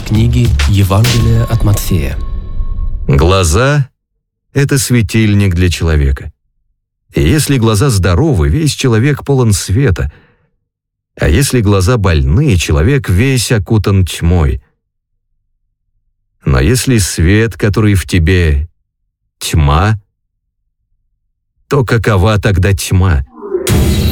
книги Евангелия от Матфея. Глаза – это светильник для человека. И если глаза здоровы, весь человек полон света. А если глаза больны, человек весь окутан тьмой. Но если свет, который в тебе, тьма, то какова тогда тьма?